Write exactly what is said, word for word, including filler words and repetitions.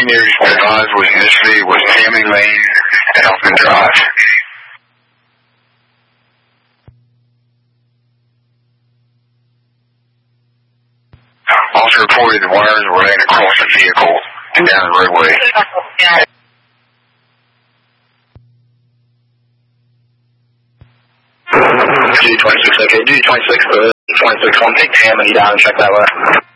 seniors advised was initially was Tammy Lane and Elfman Drive. Also reported the wires were laying across the vehicle and down the roadway. G twenty-six, okay, G twenty-six, uh, twenty-six, one, take Tammany down and check that way.